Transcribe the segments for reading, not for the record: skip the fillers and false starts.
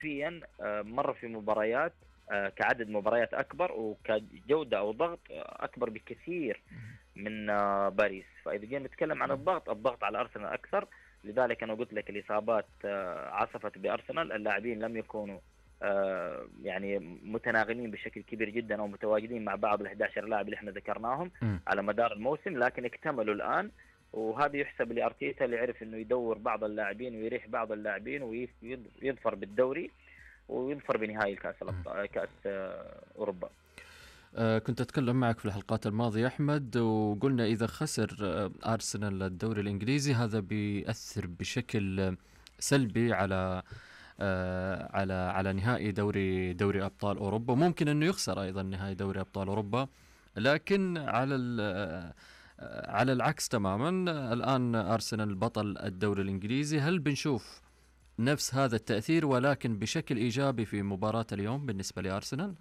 حرفيا مر في مباريات كعدد مباريات اكبر وكجوده او ضغط اكبر بكثير من باريس. فاذا جينا نتكلم عن الضغط على ارسنال اكثر. لذلك انا قلت لك الاصابات عصفت بارسنال، اللاعبين لم يكونوا يعني متناغمين بشكل كبير جدا او متواجدين مع بعض ال 11 لاعب اللي احنا ذكرناهم على مدار الموسم، لكن اكتملوا الان. وهذا يحسب لارتيتا اللي عرف انه يدور بعض اللاعبين ويريح بعض اللاعبين ويظفر بالدوري ويظفر بنهائي كاس اوروبا. كنت أتكلم معك في الحلقات الماضية أحمد، وقلنا إذا خسر أرسنال الدوري الإنجليزي هذا بيأثر بشكل سلبي على على نهائي دوري أبطال أوروبا. ممكن أنه يخسر أيضا نهائي دوري أبطال أوروبا، لكن على العكس تماما الآن أرسنال بطل الدوري الإنجليزي. هل بنشوف نفس هذا التأثير ولكن بشكل إيجابي في مباراة اليوم بالنسبة لأرسنال؟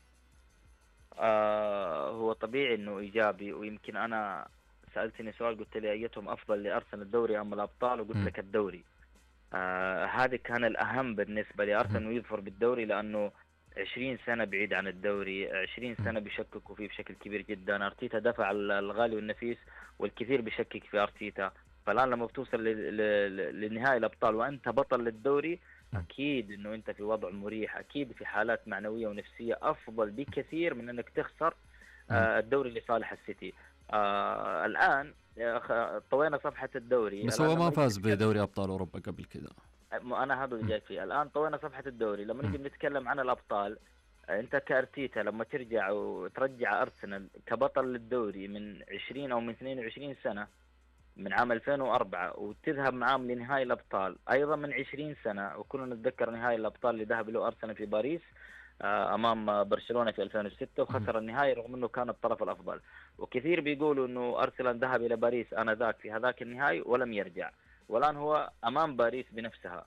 هو طبيعي انه ايجابي، ويمكن انا سألتني سؤال قلت لي ايتهم افضل لارسنال الدوري ام الابطال، وقلت لك الدوري. هذا كان الاهم بالنسبه لارسنال انه يظفر بالدوري، لانه 20 سنه بعيد عن الدوري، 20 سنه بيشككوا فيه بشكل كبير جدا. ارتيتا دفع الغالي والنفيس والكثير بيشكك في ارتيتا. فالان لما بتوصل لنهائي الابطال وانت بطل للدوري، اكيد انه انت في وضع مريح، اكيد في حالات معنويه ونفسيه افضل بكثير من انك تخسر الدوري لصالح السيتي. الان طوينا صفحه الدوري، بس هو ما فاز بدوري ابطال اوروبا قبل كذا. انا هذا اللي جاي فيه. الان طوينا صفحه الدوري، لما نجي نتكلم عن الابطال، انت كارتيتا لما ترجع وترجع ارسنال كبطل للدوري من 20 او من 22 سنه، من عام 2004، وتذهب معاهم لنهائي الابطال ايضا من 20 سنه، وكلنا نتذكر نهائي الابطال اللي ذهب له ارسنال في باريس امام برشلونه في 2006 وخسر النهائي رغم انه كان الطرف الافضل. وكثير بيقولوا انه ارسنال ذهب الى باريس انذاك في هذاك النهائي ولم يرجع، والان هو امام باريس بنفسها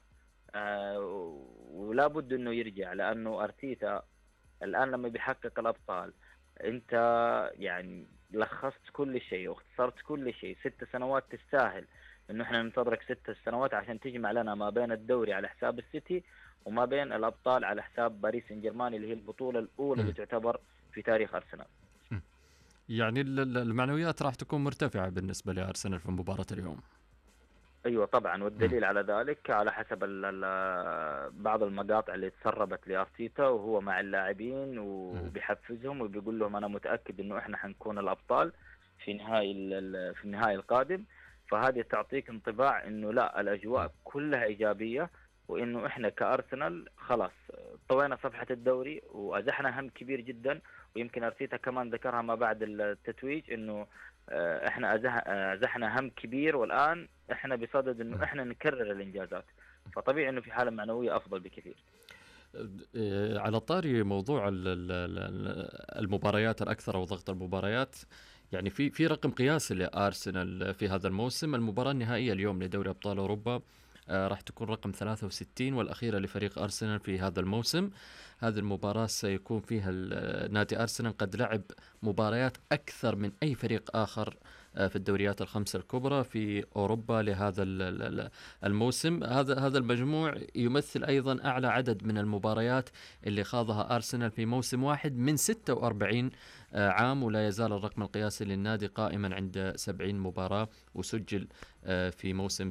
ولا بد انه يرجع، لانه ارتيتا الان لما بيحقق الابطال انت يعني لخصت كل شيء واختصرت كل شيء. 6 سنوات تستاهل انه احنا ننتظرك 6 سنوات عشان تجمع لنا ما بين الدوري على حساب السيتي وما بين الابطال على حساب باريس سان جيرمان اللي هي البطولة الاولى اللي تعتبر في تاريخ ارسنال. يعني المعنويات راح تكون مرتفعة بالنسبة لارسنال في مباراة اليوم. ايوه طبعا، والدليل على ذلك على حسب بعض المقاطع اللي تسربت لارتيتا وهو مع اللاعبين وبيحفزهم وبيقول لهم انا متاكد انه احنا حنكون الابطال في النهائي القادم. فهذه تعطيك انطباع انه لا، الاجواء كلها ايجابيه، وانه احنا كارسنال خلاص طوينا صفحه الدوري وازحنا هم كبير جدا. ويمكن ارتيتا كمان ذكرها ما بعد التتويج انه احنا ازحنا هم كبير والان احنا بصدد انه احنا نكرر الانجازات. فطبيعي انه في حاله معنويه افضل بكثير. على طاري موضوع المباريات الاكثر او ضغط المباريات، يعني في رقم قياسي لارسنال في هذا الموسم. المباراه النهائيه اليوم لدوري ابطال اوروبا راح تكون رقم 63 والأخيرة لفريق أرسنال في هذا الموسم. هذه المباراة سيكون فيها نادي أرسنال قد لعب مباريات أكثر من أي فريق آخر في الدوريات الخمسة الكبرى في أوروبا لهذا الموسم. هذا المجموع يمثل أيضا أعلى عدد من المباريات اللي خاضها أرسنال في موسم واحد من 46 عام، ولا يزال الرقم القياسي للنادي قائما عند 70 مباراة، وسجل في موسم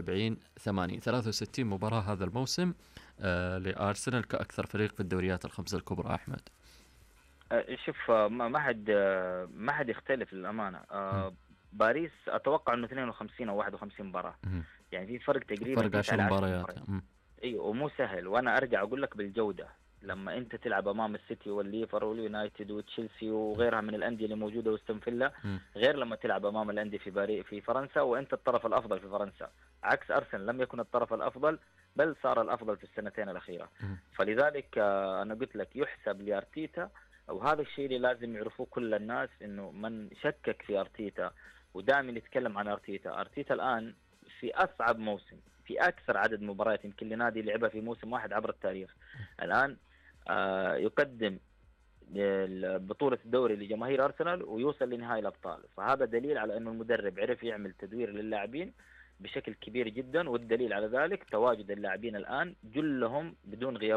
63 مباراة هذا الموسم لأرسنال كأكثر فريق في الدوريات الخمسة الكبرى. أحمد شوف، ما حد يختلف للأمانة. باريس أتوقع أنه 52 أو 51 مباراة، يعني في فرق تقريبا فرق 10 مباريات. ايوه، ومو سهل. وانا ارجع اقول لك بالجوده، لما انت تلعب امام السيتي والليفر واليونايتد وتشيلسي وغيرها من الانديه اللي موجوده واستنفله، غير لما تلعب امام الانديه في فرنسا وانت الطرف الافضل في فرنسا. عكس ارسنال لم يكن الطرف الافضل، بل صار الافضل في السنتين الاخيره. فلذلك انا قلت لك يحسب لارتيتا، وهذا الشيء اللي لازم يعرفوه كل الناس، انه من شكك في ارتيتا ودائما يتكلم عن ارتيتا الان في اصعب موسم، في أكثر عدد مباريات يمكن لنادي لعبها في موسم واحد عبر التاريخ. الآن يقدم بطولة الدوري لجماهير أرسنال ويوصل لنهائي الأبطال. فهذا دليل على أنه المدرب عرف يعمل تدوير للاعبين بشكل كبير جدا، والدليل على ذلك تواجد اللاعبين الآن جلهم بدون غياب